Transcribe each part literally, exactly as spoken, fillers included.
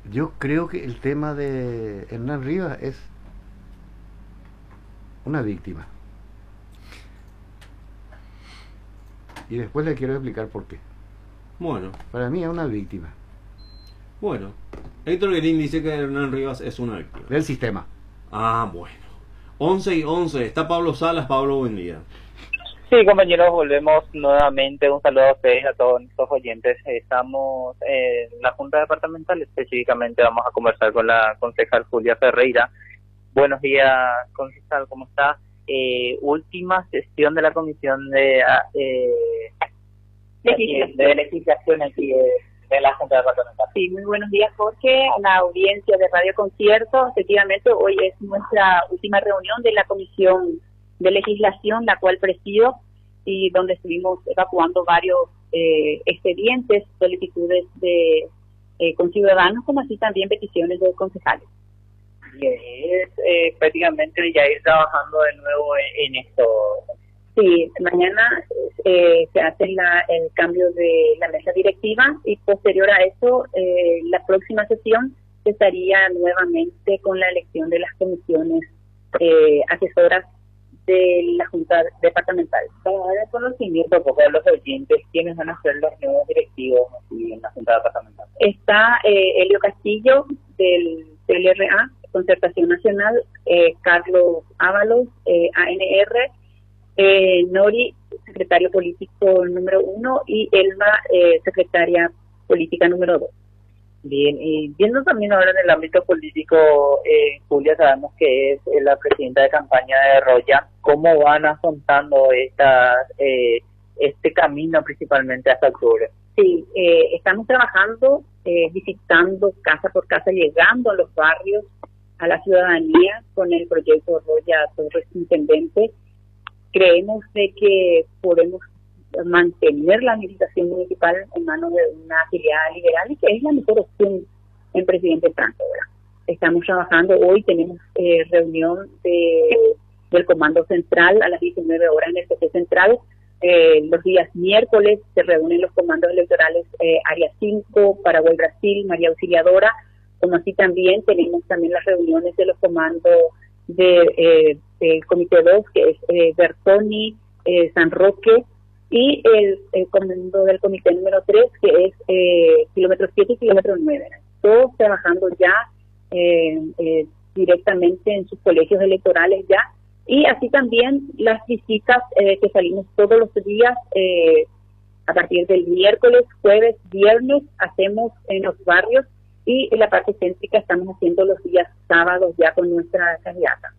Yo creo que el tema de Hernán Rivas es una víctima. Y después le quiero explicar por qué. Bueno, Para mí es una víctima bueno. Héctor Guerín dice que Hernán Rivas es una víctima. del sistema. Ah, bueno. Once y once. Está Pablo Salas. Pablo, buen día. Sí, compañeros, volvemos nuevamente. Un saludo a ustedes, a todos nuestros oyentes. Estamos en la Junta Departamental, específicamente vamos a conversar con la concejal Julia Ferreira. Buenos días, concejal, ¿cómo está? Eh, última sesión de la Comisión de, eh, de, de Legislación aquí de, de la Junta Departamental. Sí, muy buenos días, Jorge, a la audiencia de Radio Concierto. Efectivamente, hoy es nuestra última reunión de la Comisión de Legislación, la cual presido, y donde estuvimos evacuando varios eh, expedientes, solicitudes de eh, conciudadanos, como así también peticiones de concejales. Y es eh, prácticamente ya ir trabajando de nuevo en, en esto. Sí, mañana eh, se hace la, el cambio de la mesa directiva y posterior a eso, eh, la próxima sesión estaría nuevamente con la elección de las comisiones eh, asesoras de la Junta Departamental. Para dar conocimiento un poco a los oyentes, ¿quiénes van a ser los nuevos directivos aquí en la Junta Departamental? Está eh, Elio Castillo del C L R A, Concertación Nacional, eh, Carlos Ábalos, eh, A N R, eh, Nori, secretario político número uno, y Elba, eh, secretaria política número dos. Bien, y viendo también ahora en el ámbito político, eh, Julia, sabemos que es eh, la presidenta de campaña de Roya. ¿Cómo van afrontando estas, eh, este camino principalmente hasta octubre? Sí, eh, estamos trabajando, eh, visitando casa por casa, llegando a los barrios, a la ciudadanía con el proyecto Roya Torres Intendente. Creemos de que podemos mantener la administración municipal en manos de una afiliada liberal y que es la mejor opción en Presidente Franco, ¿verdad? Estamos trabajando, hoy tenemos eh, reunión de, del Comando Central a las diecinueve horas en el P C Central. Eh, los días miércoles se reúnen los comandos electorales eh, Área cinco, Paraguay Brasil, María Auxiliadora, como así también tenemos también las reuniones de los comandos de, eh, del Comité dos, que es eh, Bertoni, eh, San Roque, y el, el comando del comité número tres, que es eh, kilómetro siete y kilómetro nueve. Todos trabajando ya eh, eh, directamente en sus colegios electorales ya, y así también las visitas eh, que salimos todos los días, eh, a partir del miércoles, jueves, viernes, hacemos en los barrios, y en la parte céntrica estamos haciendo los días sábados ya con nuestra candidata.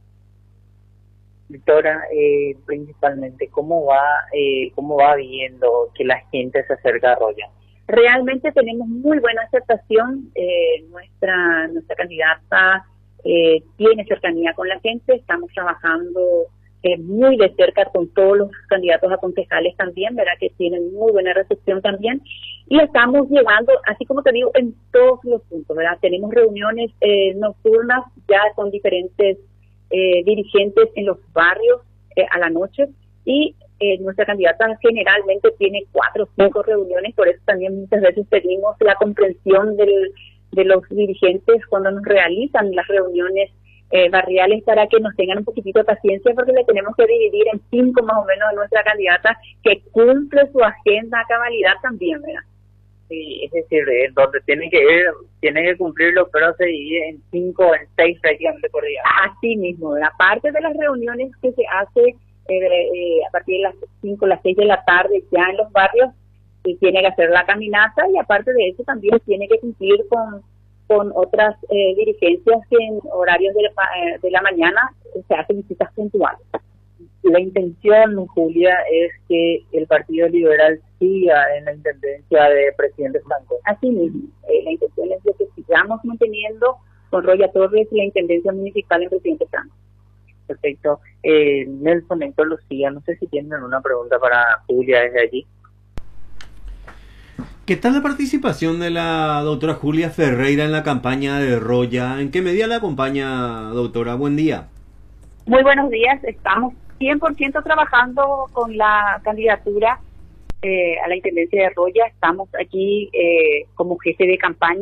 Doctora, eh, principalmente, ¿cómo va eh, cómo va viendo que la gente se acerca a Roya? Realmente tenemos muy buena aceptación. Eh, nuestra nuestra candidata eh, tiene cercanía con la gente. Estamos trabajando eh, muy de cerca con todos los candidatos a concejales también, ¿verdad? Que tienen muy buena recepción también. Y estamos llevando, así como te digo, en todos los puntos, ¿verdad? Tenemos reuniones eh, nocturnas ya con diferentes Eh, dirigentes en los barrios eh, a la noche, y eh, nuestra candidata generalmente tiene cuatro o cinco reuniones, por eso también muchas veces pedimos la comprensión del, de los dirigentes cuando nos realizan las reuniones eh, barriales, para que nos tengan un poquitito de paciencia, porque le tenemos que dividir en cinco más o menos a nuestra candidata, que cumple su agenda a cabalidad también, ¿verdad? Sí, es decir, eh, donde tienen que ir, tienen que cumplirlo, pero se divide en cinco o en seis prácticamente por día. Así mismo, la parte de las reuniones que se hace eh, eh, a partir de las cinco, las seis de la tarde ya en los barrios, y tiene que hacer la caminata, y aparte de eso también tiene que cumplir con, con otras eh, dirigencias que en horarios de la, eh, de la mañana se hacen visitas puntuales. La intención, Julia, es que el Partido Liberal siga en la intendencia de Presidente Franco. Así mismo, eh, la intención es de que sigamos manteniendo con Roya Torres la intendencia municipal en Presidente Franco. Perfecto. Eh, Nelson, Héctor, Lucía, no sé si tienen una pregunta para Julia desde allí. ¿Qué tal la participación de la doctora Julia Ferreira en la campaña de Roya? ¿En qué medida la acompaña, doctora? Buen día. Muy buenos días. Estamos cien por ciento trabajando con la candidatura eh, a la intendencia de Roya. Estamos aquí eh, como jefe de campaña.